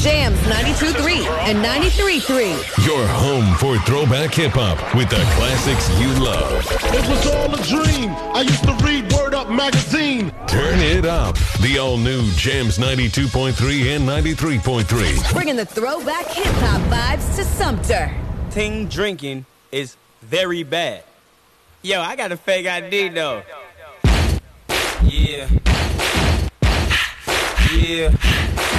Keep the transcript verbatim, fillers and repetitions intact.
Jams ninety-two point three and ninety-three point three. Your home for throwback hip-hop with the classics you love. It was all a dream. I used to read Word Up magazine. Turn it up. The all-new Jams ninety-two point three and ninety-three point three. Bringing the throwback hip-hop vibes to Sumter. Ting drinking is very bad. Yo, I got a fake I D though. Yeah. Yeah.